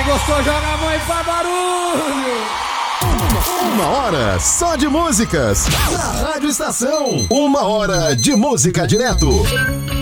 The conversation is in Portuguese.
gostou, joga a mão e faz barulho! Uma hora só de músicas. Na Rádio Estação. Uma hora de música direto.